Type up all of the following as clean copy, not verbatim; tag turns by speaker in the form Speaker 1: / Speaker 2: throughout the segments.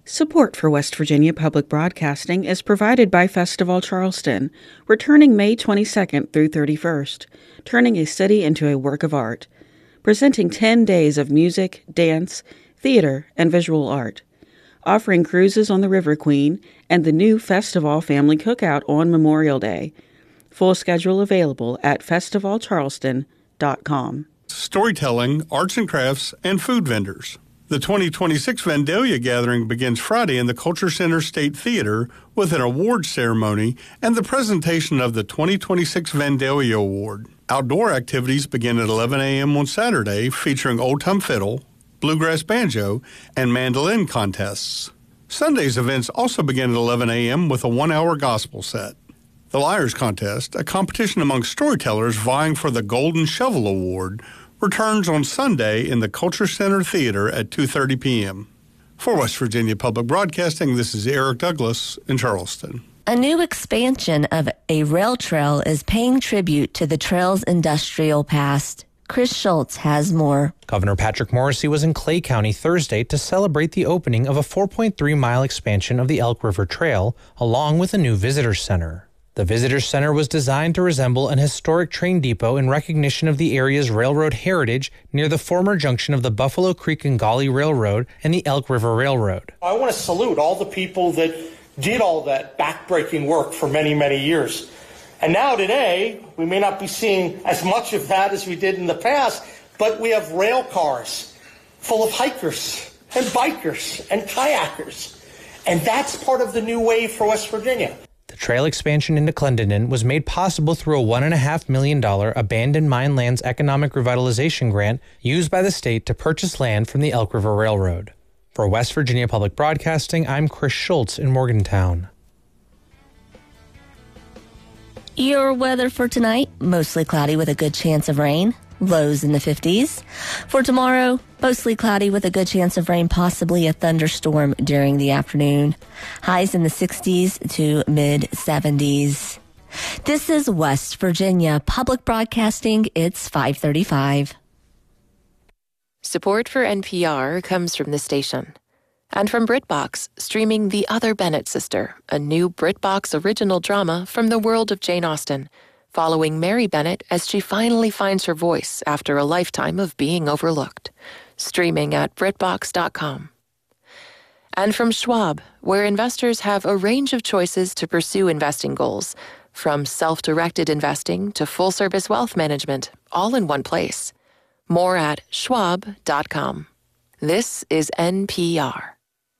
Speaker 1: Support for West Virginia Public Broadcasting is provided by Festival Charleston, returning May 22nd through 31st, turning a city into a work of art, presenting 10 days of music, dance, theater, and visual art, offering cruises on the River Queen and the new Festival Family Cookout on Memorial Day. Full schedule available at festivalcharleston.com.
Speaker 2: Storytelling, arts and crafts, and food vendors. The 2026 Vandalia Gathering begins Friday in the Culture Center State Theater with an awards ceremony and the presentation of the 2026 Vandalia Award. Outdoor activities begin at 11 a.m. on Saturday, featuring Old Time Fiddle, Bluegrass Banjo, and Mandolin contests. Sunday's events also begin at 11 a.m. with a 1-hour gospel set. The Liars Contest, a competition among storytellers vying for the Golden Shovel Award, returns on Sunday in the Culture Center Theater at 2:30 p.m. For West Virginia Public Broadcasting, this is Eric Douglas in Charleston.
Speaker 3: A new expansion of a rail trail is paying tribute to the trail's industrial past. Chris Schultz has more.
Speaker 4: Governor Patrick Morrisey was in Clay County Thursday to celebrate the opening of a 4.3-mile expansion of the Elk River Trail, along with a new visitor center. The Visitor Center was designed to resemble an historic train depot in recognition of the area's railroad heritage near the former junction of the Buffalo Creek and Gauley Railroad and the Elk River Railroad.
Speaker 5: I want to salute all the people that did all that backbreaking work for many, many years. And now today, we may not be seeing as much of that as we did in the past, but we have rail cars full of hikers and bikers and kayakers. And that's part of the new wave for West Virginia.
Speaker 4: The trail expansion into Clendenin was made possible through a $1.5 million Abandoned Mine Lands Economic Revitalization Grant used by the state to purchase land from the Elk River Railroad. For West Virginia Public Broadcasting, I'm Chris Schultz in Morgantown.
Speaker 3: Your weather for tonight, mostly cloudy with a good chance of rain. Lows in the 50s. For tomorrow, mostly cloudy with a good chance of rain, possibly a thunderstorm during the afternoon. Highs in the 60s to mid-70s. This is West Virginia Public Broadcasting. It's 5:35.
Speaker 6: Support for NPR comes from the station. And from BritBox, streaming The Other Bennett Sister, a new BritBox original drama from the world of Jane Austen, following Mary Bennett as she finally finds her voice after a lifetime of being overlooked. Streaming at BritBox.com. And from Schwab, where investors have a range of choices to pursue investing goals, from self-directed investing to full-service wealth management, all in one place. More at Schwab.com. This is NPR.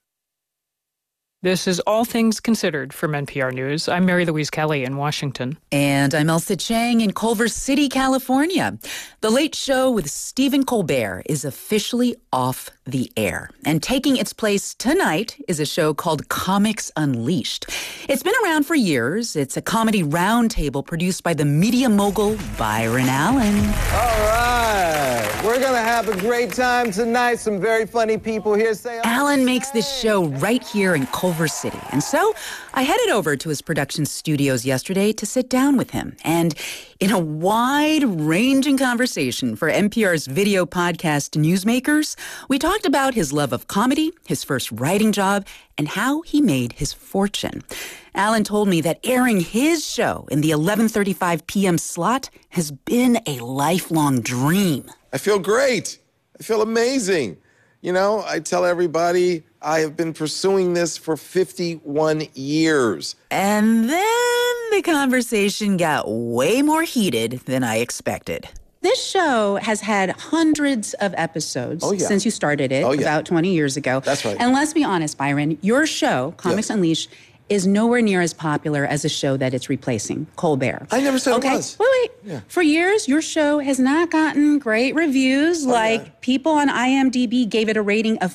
Speaker 7: This is All Things Considered from NPR News. I'm Mary Louise Kelly in Washington.
Speaker 8: And I'm Elsa Chang in Culver City, California. The Late Show with Stephen Colbert is officially off the air. And taking its place tonight is a show called Comics Unleashed. It's been around for years. It's a comedy roundtable produced by the media mogul Byron Allen.
Speaker 9: All right. We're going to have a great time tonight. Some very funny people here.
Speaker 8: Allen makes this show right here in Culver City. And so I headed over to his production studios yesterday to sit down with him. And in a wide-ranging conversation for NPR's video podcast Newsmakers, we talked about his love of comedy, his first writing job, and how he made his fortune. Allen told me that airing his show in the 11:35 p.m. slot has been a lifelong dream.
Speaker 10: I feel great. I feel amazing. You know, I tell everybody I have been pursuing this for 51 years.
Speaker 8: And then the conversation got way more heated than I expected.
Speaker 11: This show has had hundreds of episodes since you started it about 20 years ago.
Speaker 10: That's right.
Speaker 11: And let's be honest, Byron, your show, Comics Unleashed, is nowhere near as popular as the show that it's replacing, Colbert.
Speaker 10: I never said it was.
Speaker 11: Wait. Yeah. For years, your show has not gotten great reviews. People on IMDb gave it a rating of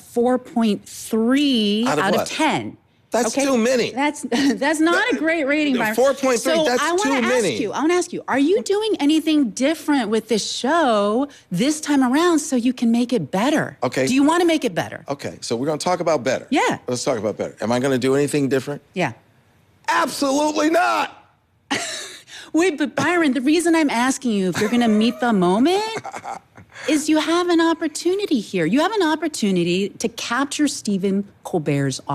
Speaker 11: 4.3 out of 10.
Speaker 10: That's too many.
Speaker 11: That's not a great rating, Byron.
Speaker 10: 4.3,
Speaker 11: so
Speaker 10: that's too many.
Speaker 11: I want to ask you, are you doing anything different with this show this time around so you can make it better?
Speaker 10: Okay.
Speaker 11: Do you want to make it better?
Speaker 10: Okay, so we're going to talk about better.
Speaker 11: Yeah.
Speaker 10: Let's talk about better. Am I going to do anything different?
Speaker 11: Yeah.
Speaker 10: Absolutely not.
Speaker 11: Wait, but Byron, the reason I'm asking you if you're going to meet the moment is you have an opportunity here. You have an opportunity to capture Stephen Colbert's